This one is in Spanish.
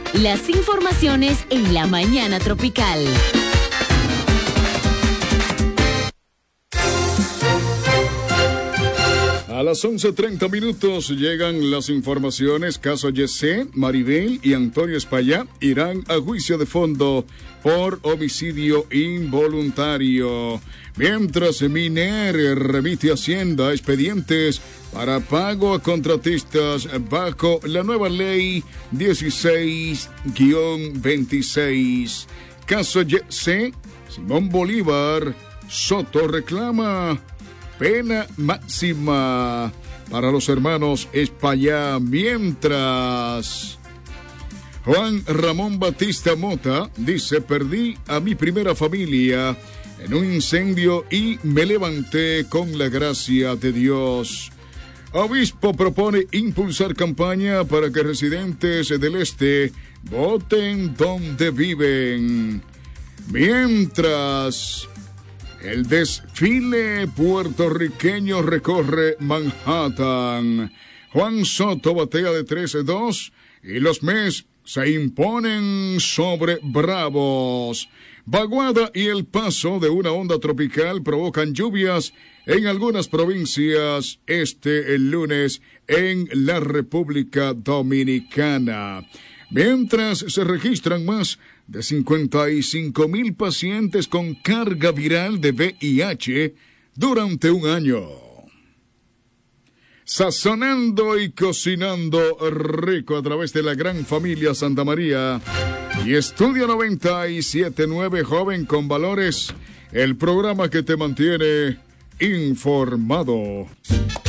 Las informaciones en la mañana tropical. A las 11:30 llegan las informaciones. Caso Yesé, Maribel y Antonio Espaillá irán a juicio de fondo por homicidio involuntario. Mientras Miner remite a Hacienda expedientes para pago a contratistas bajo la nueva ley 16-26. Caso Yesé, Simón Bolívar Soto reclama pena máxima para los hermanos Espaillá. Mientras Juan Ramón Batista Mota dice: perdí a mi primera familia en un incendio y me levanté con la gracia de Dios. Obispo propone impulsar campaña para que residentes del este voten donde viven. Mientras el desfile puertorriqueño recorre Manhattan, Juan Soto batea de 13-2 y los Mets se imponen sobre Bravos. Vaguada y el paso de una onda tropical provocan lluvias en algunas provincias el lunes en la República Dominicana. Mientras se registran más de 55,000 pacientes con carga viral de VIH durante un año. Sazonando y cocinando rico a través de la gran familia Santa María y Estudio 97.9, Joven con Valores, el programa que te mantiene informado.